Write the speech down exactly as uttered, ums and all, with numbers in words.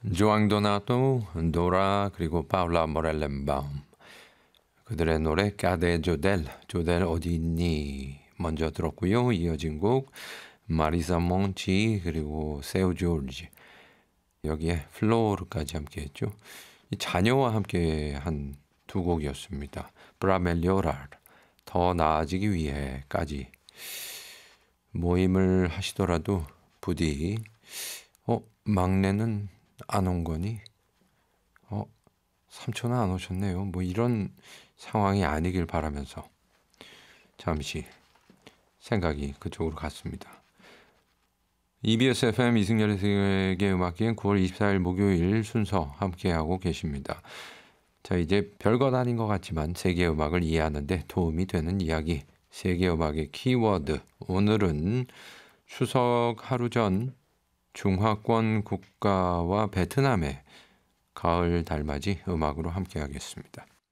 조앙 도나토, 도라 그리고 파울라 모렐렌바움 그들의 노래 까데 조델, 조델 어디 있니 먼저 들었고요. 이어진 곡 마리사 몽치 그리고 세우 조르지 여기에 플로르까지 함께했죠. 이 자녀와 함께 한 두 곡이었습니다. 브라멜리오랄 더 나아지기 위해까지 모임을 하시더라도 부디 어 막내는 안 온 거니? 어 삼촌은 안 오셨네요. 뭐 이런 상황이 아니길 바라면서 잠시 생각이 그쪽으로 갔습니다. 이비에스 에프엠 이승열의 세계 음악기행 구월 이십사일 목요일 순서 함께하고 계십니다. 자, 이제 별것 아닌 것 같지만 세계 음악을 이해하는 데 도움이 되는 이야기, 세계 음악의 키워드. 오늘은 추석 하루 전 중화권 국가와 베트남의 가을 달맞이 음악으로 함께하겠습니다.